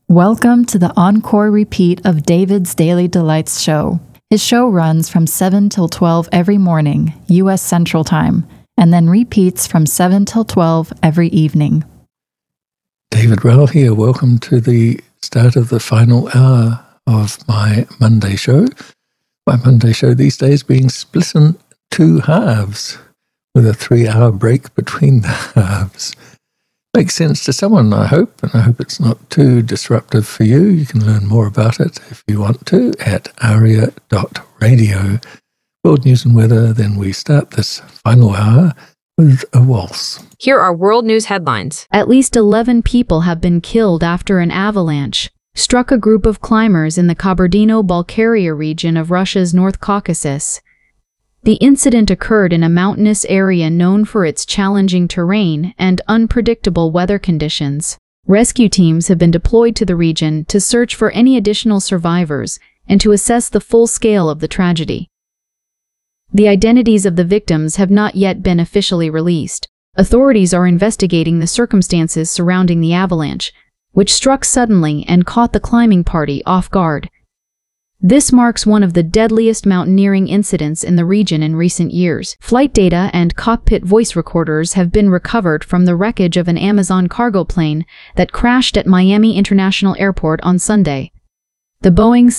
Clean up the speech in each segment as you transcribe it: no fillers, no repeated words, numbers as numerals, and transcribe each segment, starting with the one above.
Welcome to the encore repeat of David's Daily Delights show. His show runs from 7 till 12 every morning, U.S. Central Time, and then repeats from 7 till 12 every evening. David Rowell here. Welcome to the start of the final hour of my Monday show. My Monday show these days being split in two halves, with a 3-hour break between the halves. Makes sense to someone, I hope, and I hope it's not too disruptive for you. You can learn more about it if you want to at aria.radio. World news and weather, then we start this final hour with a waltz. Here are world news headlines. At least 11 people have been killed after an avalanche struck a group of climbers in the Kabardino-Balkaria region of Russia's North Caucasus. The incident occurred in a mountainous area known for its challenging terrain and unpredictable weather conditions. Rescue teams have been deployed to the region to search for any additional survivors and to assess the full scale of the tragedy. The identities of the victims have not yet been officially released. Authorities are investigating the circumstances surrounding the avalanche, which struck suddenly and caught the climbing party off guard. This marks one of the deadliest mountaineering incidents in the region in recent years. Flight data and cockpit voice recorders have been recovered from the wreckage of an Amazon cargo plane that crashed at Miami International Airport on Sunday. The Boeing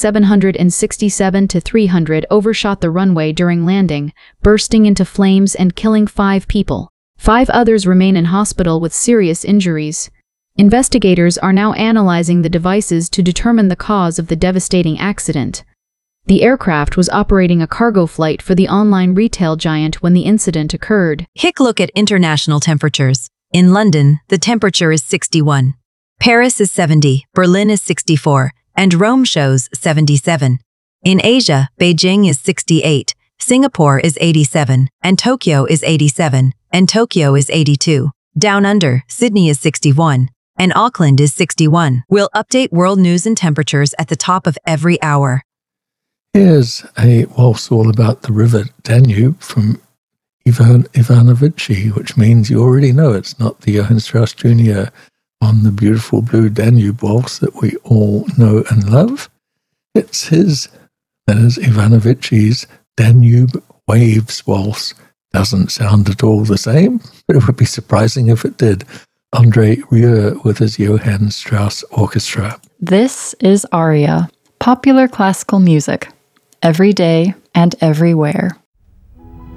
767-300 overshot the runway during landing, bursting into flames and killing 5 people. 5 others remain in hospital with serious injuries. Investigators are now analyzing the devices to determine the cause of the devastating accident. The aircraft was operating a cargo flight for the online retail giant when the incident occurred. Quick look at international temperatures. In London, the temperature is 61. Paris is 70, Berlin is 64, and Rome shows 77. In Asia, Beijing is 68, Singapore is 87, and Tokyo is 87, and Tokyo is 82. Down under, Sydney is 61. And Auckland is 61. We'll update world news and temperatures at the top of every hour. Here's a waltz all about the river Danube from Ivan Ivanovici, which means you already know it's not the Johann Strauss Jr. on the beautiful blue Danube waltz that we all know and love. It's his, that is Ivanovici's Danube Waves Waltz. Doesn't sound at all the same, but it would be surprising if it did. Andre Rieu with his Johann Strauss Orchestra. This is Aria, popular classical music, every day and everywhere.